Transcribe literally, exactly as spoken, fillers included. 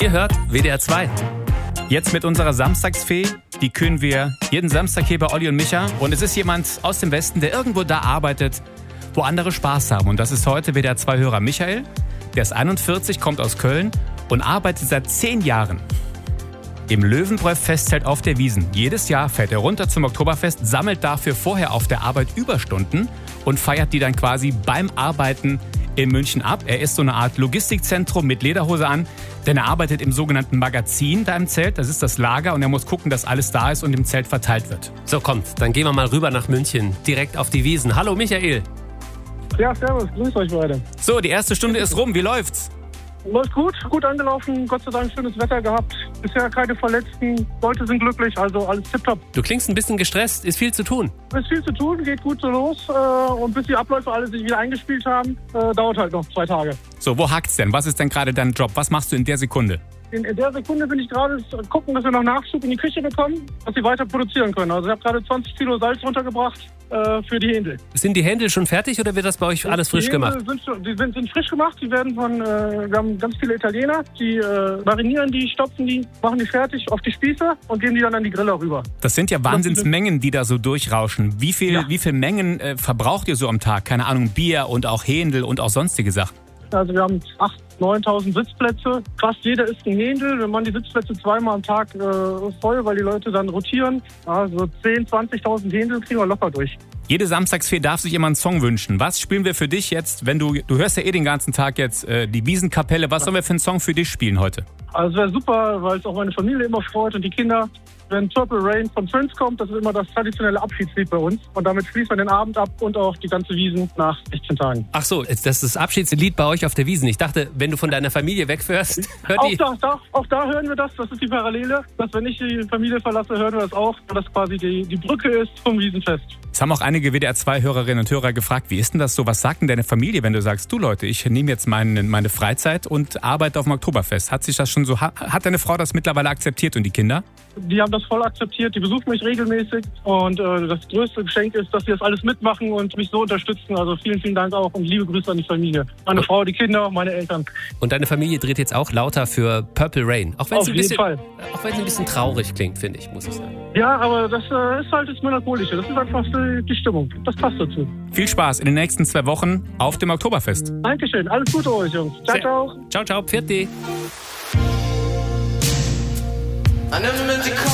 Ihr hört W D R zwei. Jetzt mit unserer Samstagsfee. Die küren wir jeden Samstag hier bei Olli und Micha. Und es ist jemand aus dem Westen, der irgendwo da arbeitet, wo andere Spaß haben. Und das ist heute W D R zwei-Hörer Michael. Der ist einundvierzig, kommt aus Köln und arbeitet seit zehn Jahren im Löwenbräu-Festzelt auf der Wiesn. Jedes Jahr fährt er runter zum Oktoberfest, sammelt dafür vorher auf der Arbeit Überstunden und feiert die dann quasi beim Arbeiten in München ab. Er ist so eine Art Logistikzentrum mit Lederhose an, denn er arbeitet im sogenannten Magazin da im Zelt. Das ist das Lager und er muss gucken, dass alles da ist und im Zelt verteilt wird. So, kommt, dann gehen wir mal rüber nach München, direkt auf die Wiesn. Hallo Michael. Ja, servus, grüß euch beide. So, die erste Stunde ist rum. Wie läuft's? Läuft gut, gut angelaufen, Gott sei Dank schönes Wetter gehabt. Bisher keine Verletzten, Leute sind glücklich, also alles tipptopp. Du klingst ein bisschen gestresst, ist viel zu tun. Es ist viel zu tun, geht gut so los äh, und bis die Abläufe alle sich wieder eingespielt haben, äh, dauert halt noch zwei Tage. So, wo hakt's denn? Was ist denn gerade dein Job? Was machst du in der Sekunde? In, in der Sekunde bin ich gerade gucken, dass wir noch Nachschub in die Küche bekommen, dass sie weiter produzieren können. Also ich habe gerade zwanzig Kilo Salz runtergebracht äh, für die Händel. Sind die Händel schon fertig oder wird das bei euch alles frisch die gemacht? Sind, schon, die sind, sind frisch gemacht, die werden von, äh, wir haben ganz viele Italiener, die äh, marinieren die, stopfen die, machen die fertig auf die Spieße und geben die dann an die Grille rüber. Das sind ja Wahnsinnsmengen, die da so durchrauschen. Wie viel, ja. wie viel Mengen äh, verbraucht ihr so am Tag? Keine Ahnung, Bier und auch Händel und auch sonstige Sachen. Also wir haben achttausend, neuntausend Sitzplätze. Fast jeder ist ein Händel. Wir machen die Sitzplätze zweimal am Tag äh, voll, weil die Leute dann rotieren. Also zehntausend, zwanzigtausend Händel kriegen wir locker durch. Jede Samstagsfee darf sich immer einen Song wünschen. Was spielen wir für dich jetzt, wenn du, du hörst ja eh den ganzen Tag jetzt äh, die Wiesenkapelle. Was sollen wir für einen Song für dich spielen heute? Also es wäre super, weil es auch meine Familie immer freut und die Kinder. Wenn Purple Rain von Prince kommt, das ist immer das traditionelle Abschiedslied bei uns. Und damit schließt man den Abend ab und auch die ganze Wiesn nach sechzehn Tagen. Ach so, das ist das Abschiedslied bei euch auf der Wiesn. Ich dachte, wenn du von deiner Familie wegfährst, hört auch die... Da, da, auch da hören wir das, das ist die Parallele. Dass wenn ich die Familie verlasse, hören wir das auch. Und das quasi die, die Brücke ist vom Wiesenfest. Es haben auch einige W D R zwei-Hörerinnen und Hörer gefragt, wie ist denn das so? Was sagt denn deine Familie, wenn du sagst, du Leute, ich nehme jetzt meine, meine Freizeit und arbeite auf dem Oktoberfest? Hat sich das schon so, hat deine Frau das mittlerweile akzeptiert und die Kinder? Die haben das voll akzeptiert, die besuchen mich regelmäßig und äh, das größte Geschenk ist, dass sie das alles mitmachen und mich so unterstützen. Also vielen, vielen Dank auch und liebe Grüße an die Familie. Meine Frau, die Kinder, meine Eltern. Und deine Familie dreht jetzt auch lauter für Purple Rain. Auch wenn es ein bisschen, Fall. auch wenn es ein bisschen traurig klingt, finde ich, muss ich sagen. Ja, aber das äh, ist halt das Melancholische. Das ist einfach die, die Stimmung. Das passt dazu. Viel Spaß in den nächsten zwei Wochen auf dem Oktoberfest. Dankeschön. Alles Gute euch, Jungs. Ciao, Sehr. ciao. Ciao, ciao. Pfiat.